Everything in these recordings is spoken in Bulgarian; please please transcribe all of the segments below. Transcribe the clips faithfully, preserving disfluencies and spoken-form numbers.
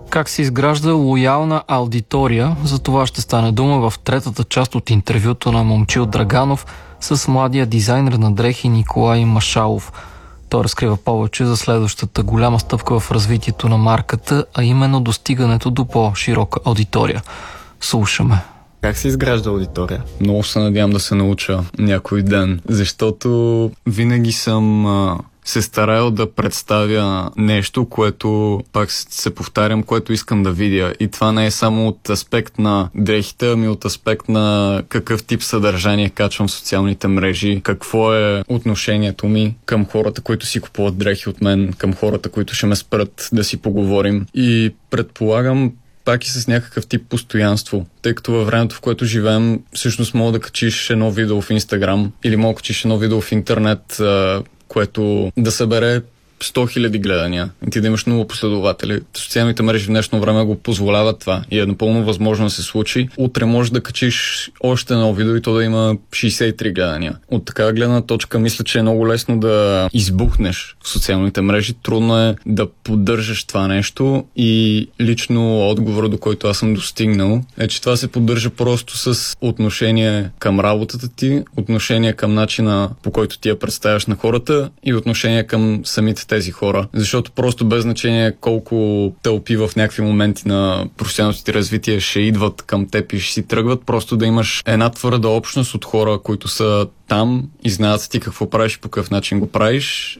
Как се изгражда лоялна аудитория? За това ще стане дума в третата част от интервюто на Момчил Драганов с младия дизайнер на дрехи Николай Машалов. Той разкрива повече за следващата голяма стъпка в развитието на марката, а именно достигането до по-широка аудитория. Слушаме. Как се изгражда аудитория? Много се надявам да се науча някой ден, защото винаги съм а, се старал да представя нещо, което, пак се повтарям, което искам да видя. И това не е само от аспект на дрехите, ами от аспект на какъв тип съдържание качвам в социалните мрежи, какво е отношението ми към хората, които си купуват дрехи от мен, към хората, които ще ме спрат да си поговорим. И предполагам, пак и с някакъв тип постоянство, тъй като във времето, в което живеем, всъщност мога да качиш едно видео в Инстаграм или мога да качиш едно видео в интернет, което да събере сто хиляди гледания и ти да имаш много последователи. Социалните мрежи в днешно време го позволяват това и е напълно възможно да се случи. Утре можеш да качиш още едно видео и то да има шейсет и три гледания. От такава гледна точка мисля, че е много лесно да избухнеш в социалните мрежи. Трудно е да поддържаш това нещо и лично отговора, до който аз съм достигнал, е, че това се поддържа просто с отношение към работата ти, отношение към начина, по който ти я представяш на хората и отношение към самите тези хора. Защото просто без значение колко тълпи в някакви моменти на професионалното ти развитие ще идват към теб и ще си тръгват, просто да имаш една твърда общност от хора, които са там и знаят ти какво правиш и по какъв начин го правиш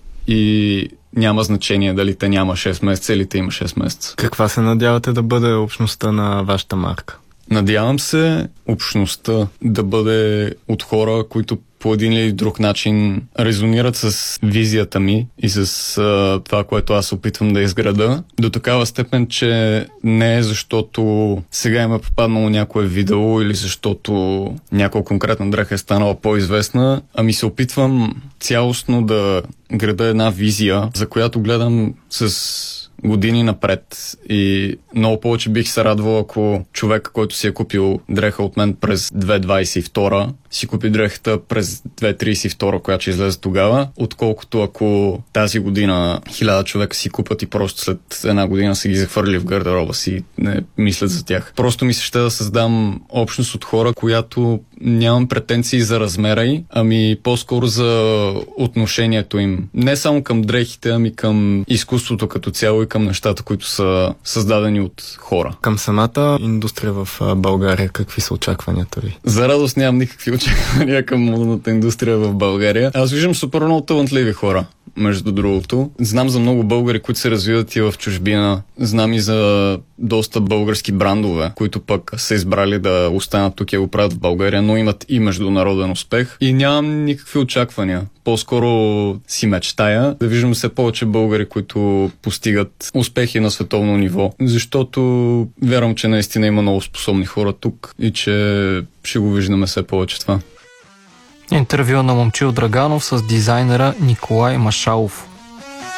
и няма значение дали те няма шест месеца или те има шест месеца. Каква се надявате да бъде общността на вашата марка? Надявам се общността да бъде от хора, които по един или друг начин резонират с визията ми и с а, това, което аз опитвам да изграда. До такава степен, че не е защото сега им е попаднало някое видео или защото някоя конкретна дреха е станала по-известна, ами се опитвам цялостно да града една визия, за която гледам с години напред и много повече бих се радвал, ако човек, който си е купил дреха от мен през две хиляди двадесет и втора, си купи дрехата през две хиляди тридесет и втора, която ще излезе тогава, отколкото ако тази година хиляда човека си купат и просто след една година са ги захвърли в гардероба си и не мислят за тях. Просто ми се ще да създам общност от хора, която нямам претенции за размера й, ами по-скоро за отношението им. Не само към дрехите, ами към изкуството като цяло и към нещата, които са създадени от хора. Към самата индустрия в България, какви са очакванията ви? За радост нямам никакви очаквания към модната индустрия в България. Аз виждам супер много талантливи хора, между другото. Знам за много българи, които се развиват и в чужбина. Знам и за доста български брандове, които пък са избрали да останат тук и го правят в България, но имат и международен успех. И нямам никакви очаквания. По-скоро си мечтая да виждам все повече българи, които постигат успехи на световно ниво. Защото вярвам, че наистина има много способни хора тук и че ще го виждаме все повече това. Интервю на Момчил Драганов с дизайнера Николай Машалов.